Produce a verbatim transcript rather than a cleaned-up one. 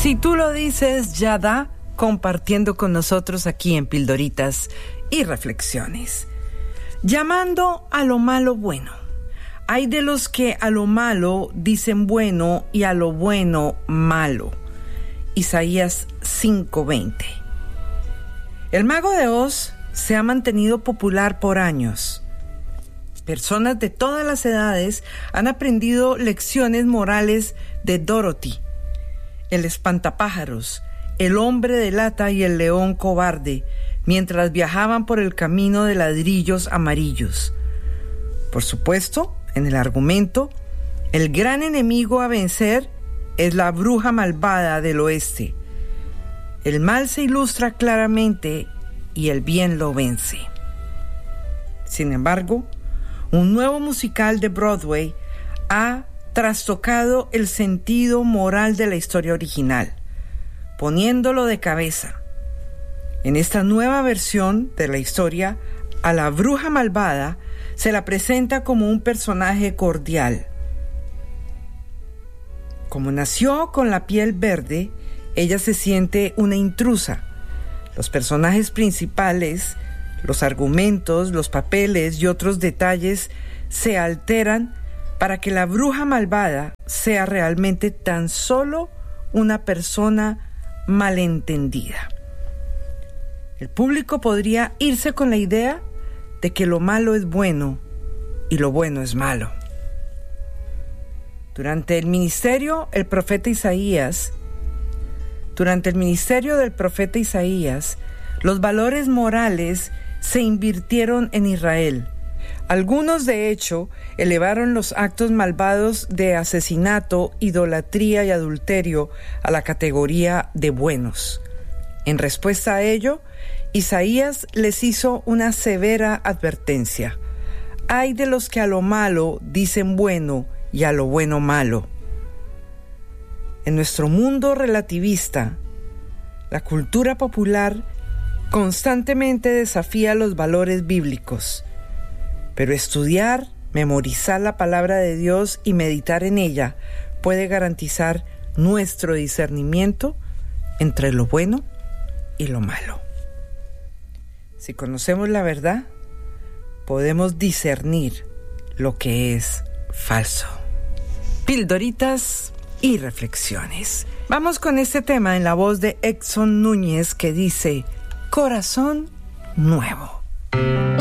Si tú lo dices, Yada, compartiendo con nosotros aquí en Pildoritas y Reflexiones. Llamando a lo malo bueno. Hay de los que a lo malo dicen bueno y a lo bueno malo. Isaías cinco veinte. El Mago de Oz se ha mantenido popular por años. Personas de todas las edades han aprendido lecciones morales de Dorothy, el espantapájaros, el hombre de lata y el león cobarde, mientras viajaban por el camino de ladrillos amarillos. Por supuesto, en el argumento, el gran enemigo a vencer es la bruja malvada del oeste. El mal se ilustra claramente y el bien lo vence. Sin embargo, un nuevo musical de Broadway ha trastocado el sentido moral de la historia original, poniéndolo de cabeza. En esta nueva versión de la historia, a la bruja malvada se la presenta como un personaje cordial. Como nació con la piel verde, ella se siente una intrusa. Los personajes principales, los argumentos, los papeles y otros detalles se alteran para que la bruja malvada sea realmente tan solo una persona malentendida. El público podría irse con la idea de que lo malo es bueno y lo bueno es malo. Durante el ministerio, el profeta Isaías, durante el ministerio del profeta Isaías, los valores morales se invirtieron en Israel. Algunos, de hecho, elevaron los actos malvados de asesinato, idolatría y adulterio a la categoría de buenos. En respuesta a ello, Isaías les hizo una severa advertencia. Ay de los que a lo malo dicen bueno y a lo bueno malo. En nuestro mundo relativista, la cultura popular constantemente desafía los valores bíblicos. Pero estudiar, memorizar la palabra de Dios y meditar en ella puede garantizar nuestro discernimiento entre lo bueno y lo malo. Si conocemos la verdad, podemos discernir lo que es falso. Pildoritas y reflexiones. Vamos con este tema en la voz de Exxon Núñez que dice: Corazón nuevo.